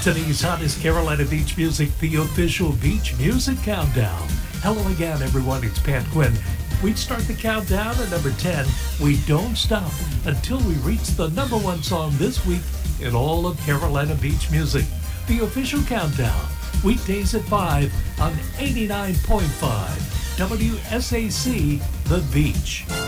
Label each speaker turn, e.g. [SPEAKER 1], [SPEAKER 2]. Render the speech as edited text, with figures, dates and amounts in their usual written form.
[SPEAKER 1] Today's hottest Carolina beach music, the official Beach Music Countdown. Hello again, everyone. It's Pat Quinn. We start the countdown at number 10. We don't stop until we reach the number one song this week in all of Carolina beach music. The official countdown, weekdays at 5 on 89.5 WSAC The Beach.